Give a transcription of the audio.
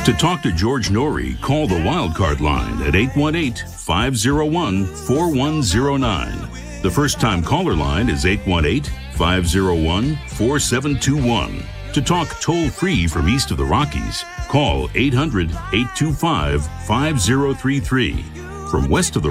To talk to George Norrie, call the Wildcard line at 818-501-4109. The first-time caller line is 818-501-4721. To talk toll-free from east of the Rockies, call 800-825-5033. From west of the